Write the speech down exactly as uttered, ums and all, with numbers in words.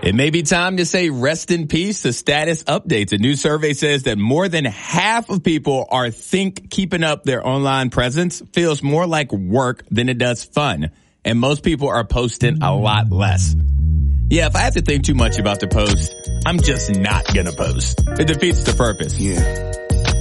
It may be time to say rest in peace to status updates. A new survey says that more than half of people are think keeping up their online presence feels more like work than it does fun. And most people are posting a lot less. Yeah, if I have to think too much about the post, I'm just not gonna post. It defeats the purpose. Yeah.